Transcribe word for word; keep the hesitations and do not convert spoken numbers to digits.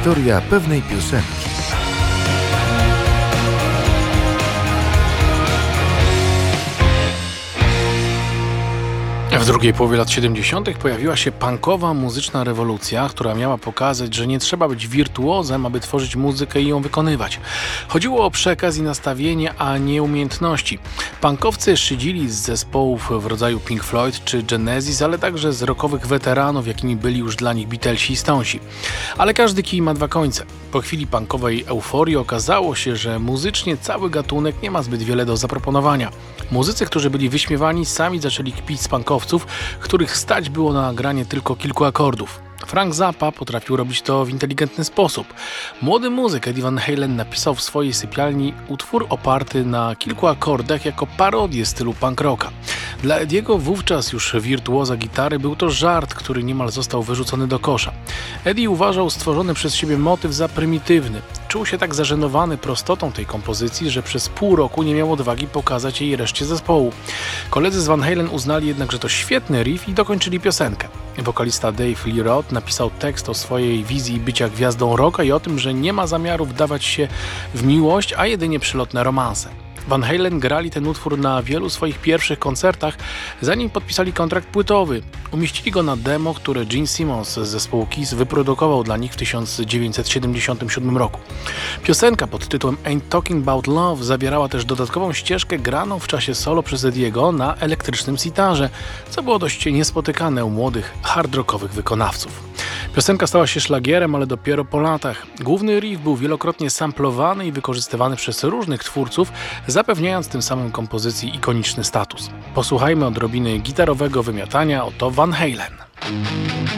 Historia pewnej piosenki. W drugiej połowie lat siedemdziesiątych pojawiła się punkowa muzyczna rewolucja, która miała pokazać, że nie trzeba być wirtuozem, aby tworzyć muzykę i ją wykonywać. Chodziło o przekaz i nastawienie, a nie umiejętności. Punkowcy szydzili z zespołów w rodzaju Pink Floyd czy Genesis, ale także z rockowych weteranów, jakimi byli już dla nich Beatlesi i Stonesi. Ale każdy kij ma dwa końce. Po chwili punkowej euforii okazało się, że muzycznie cały gatunek nie ma zbyt wiele do zaproponowania. Muzycy, którzy byli wyśmiewani, sami zaczęli kpić z punkowców, których stać było na nagranie tylko kilku akordów. Frank Zappa potrafił robić to w inteligentny sposób. Młody muzyk Eddie Van Halen napisał w swojej sypialni utwór oparty na kilku akordach jako parodię stylu punk rocka. Dla Eddiego, wówczas już wirtuoza gitary, był to żart, który niemal został wyrzucony do kosza. Eddie uważał stworzony przez siebie motyw za prymitywny. Czuł się tak zażenowany prostotą tej kompozycji, że przez pół roku nie miał odwagi pokazać jej reszcie zespołu. Koledzy z Van Halen uznali jednak, że to świetny riff i dokończyli piosenkę. Wokalista Dave Lee Roth napisał tekst o swojej wizji bycia gwiazdą rocka i o tym, że nie ma zamiaru wdawać się w miłość, a jedynie przylotne romanse. Van Halen grali ten utwór na wielu swoich pierwszych koncertach, zanim podpisali kontrakt płytowy. Umieścili go na demo, które Gene Simmons z zespołu Kiss wyprodukował dla nich w tysiąc dziewięćset siedemdziesiątym siódmym roku. Piosenka pod tytułem Ain't Talking About Love zawierała też dodatkową ścieżkę graną w czasie solo przez Eddiego na elektrycznym sitarze, co było dość niespotykane u młodych, hard rockowych wykonawców. Piosenka stała się szlagierem, ale dopiero po latach. Główny riff był wielokrotnie samplowany i wykorzystywany przez różnych twórców, zapewniając tym samym kompozycji ikoniczny status. Posłuchajmy odrobiny gitarowego wymiatania, oto Van Halen.